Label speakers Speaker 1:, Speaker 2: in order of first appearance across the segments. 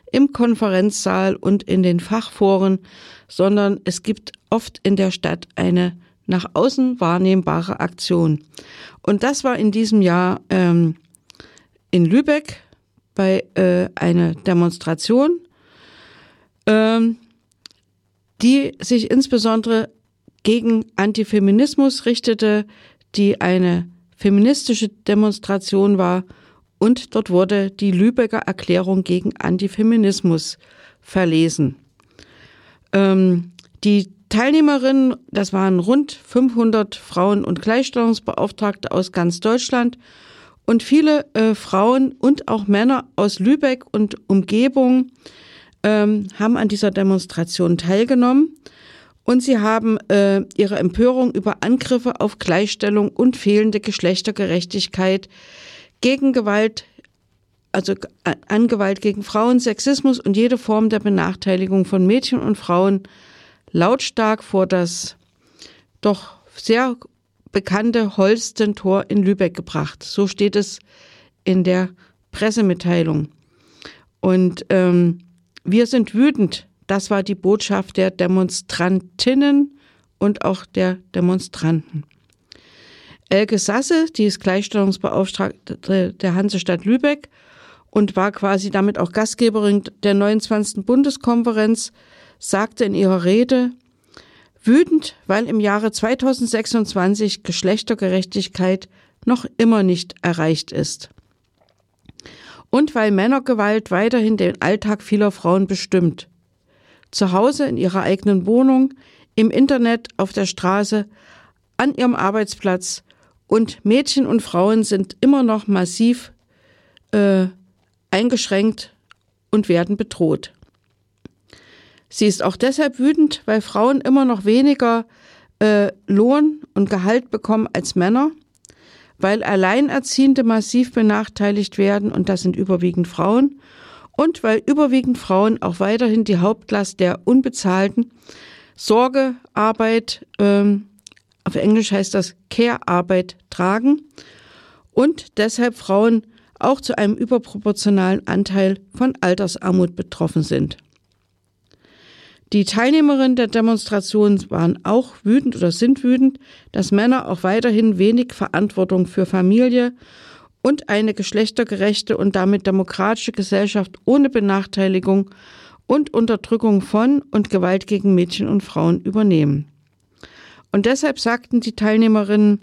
Speaker 1: im Konferenzsaal und in den Fachforen, sondern es gibt oft in der Stadt eine nach außen wahrnehmbare Aktion. Und das war in diesem Jahr in Lübeck bei einer Demonstration, die sich insbesondere gegen Antifeminismus richtete, die eine feministische Demonstration war, und dort wurde die Lübecker Erklärung gegen Antifeminismus verlesen. Die Teilnehmerinnen, das waren rund 500 Frauen- und Gleichstellungsbeauftragte aus ganz Deutschland und viele Frauen und auch Männer aus Lübeck und Umgebung haben an dieser Demonstration teilgenommen. Und sie haben ihre Empörung über Angriffe auf Gleichstellung und fehlende Geschlechtergerechtigkeit, gegen Gewalt, also an Gewalt gegen Frauen, Sexismus und jede Form der Benachteiligung von Mädchen und Frauen lautstark vor das doch sehr bekannte Holstentor in Lübeck gebracht. So steht es in der Pressemitteilung. Und wir sind wütend. Das war die Botschaft der Demonstrantinnen und auch der Demonstranten. Elke Sasse, die ist Gleichstellungsbeauftragte der Hansestadt Lübeck und war quasi damit auch Gastgeberin der 29. Bundeskonferenz, sagte in ihrer Rede: wütend, weil im Jahre 2026 Geschlechtergerechtigkeit noch immer nicht erreicht ist. Und weil Männergewalt weiterhin den Alltag vieler Frauen bestimmt. Zu Hause, in ihrer eigenen Wohnung, im Internet, auf der Straße, an ihrem Arbeitsplatz. Und Mädchen und Frauen sind immer noch massiv eingeschränkt und werden bedroht. Sie ist auch deshalb wütend, weil Frauen immer noch weniger Lohn und Gehalt bekommen als Männer, weil Alleinerziehende massiv benachteiligt werden, und das sind überwiegend Frauen, und weil überwiegend Frauen auch weiterhin die Hauptlast der unbezahlten Sorgearbeit, auf Englisch heißt das Care-Arbeit, tragen und deshalb Frauen auch zu einem überproportionalen Anteil von Altersarmut betroffen sind. Die Teilnehmerinnen der Demonstration waren auch wütend oder sind wütend, dass Männer auch weiterhin wenig Verantwortung für Familie und eine geschlechtergerechte und damit demokratische Gesellschaft ohne Benachteiligung und Unterdrückung von und Gewalt gegen Mädchen und Frauen übernehmen. Und deshalb sagten die Teilnehmerinnen,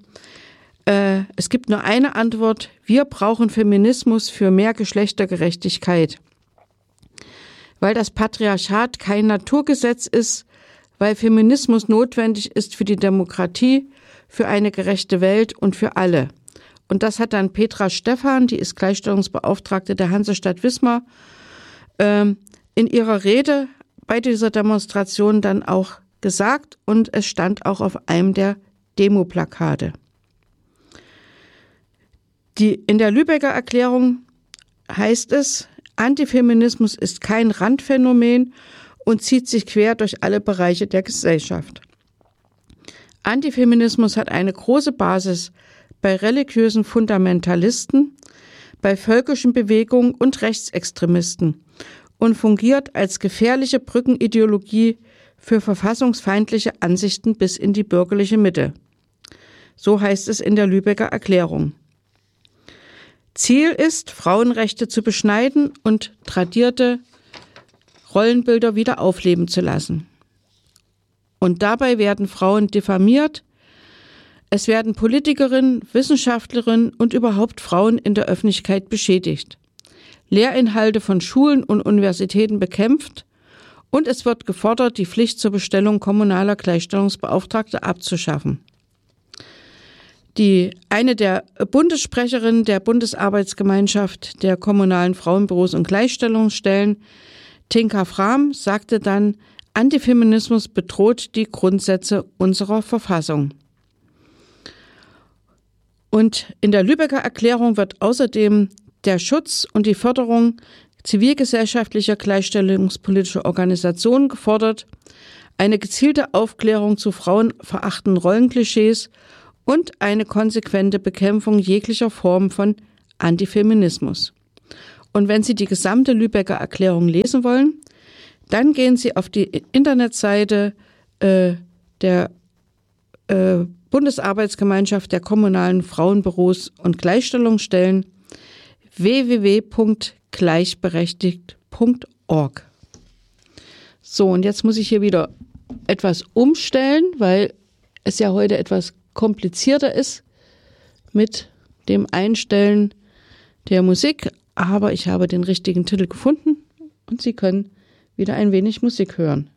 Speaker 1: es gibt nur eine Antwort: wir brauchen Feminismus für mehr Geschlechtergerechtigkeit. Weil das Patriarchat kein Naturgesetz ist, weil Feminismus notwendig ist für die Demokratie, für eine gerechte Welt und für alle. Und das hat dann Petra Stephan, die ist Gleichstellungsbeauftragte der Hansestadt Wismar, in ihrer Rede bei dieser Demonstration dann auch gesagt, und es stand auch auf einem der Demoplakate. In der Lübecker Erklärung heißt es: Antifeminismus ist kein Randphänomen und zieht sich quer durch alle Bereiche der Gesellschaft. Antifeminismus hat eine große Basis bei religiösen Fundamentalisten, bei völkischen Bewegungen und Rechtsextremisten und fungiert als gefährliche Brückenideologie für verfassungsfeindliche Ansichten bis in die bürgerliche Mitte. So heißt es in der Lübecker Erklärung. Ziel ist, Frauenrechte zu beschneiden und tradierte Rollenbilder wieder aufleben zu lassen. Und dabei werden Frauen diffamiert. Es werden Politikerinnen, Wissenschaftlerinnen und überhaupt Frauen in der Öffentlichkeit beschädigt. Lehrinhalte von Schulen und Universitäten bekämpft. Und es wird gefordert, die Pflicht zur Bestellung kommunaler Gleichstellungsbeauftragter abzuschaffen. Eine der Bundessprecherinnen der Bundesarbeitsgemeinschaft der kommunalen Frauenbüros und Gleichstellungsstellen, Tinka Frahm, sagte dann: Antifeminismus bedroht die Grundsätze unserer Verfassung. Und in der Lübecker Erklärung wird außerdem der Schutz und die Förderung zivilgesellschaftlicher gleichstellungspolitischer Organisationen gefordert, eine gezielte Aufklärung zu frauenverachtenden Rollenklischees und eine konsequente Bekämpfung jeglicher Form von Antifeminismus. Und wenn Sie die gesamte Lübecker Erklärung lesen wollen, dann gehen Sie auf die Internetseite der Bundesarbeitsgemeinschaft der kommunalen Frauenbüros und Gleichstellungsstellen www.gleichberechtigt.org. So, und jetzt muss ich hier wieder etwas umstellen, weil es ja heute etwas komplizierter ist mit dem Einstellen der Musik. Aber ich habe den richtigen Titel gefunden und Sie können wieder ein wenig Musik hören.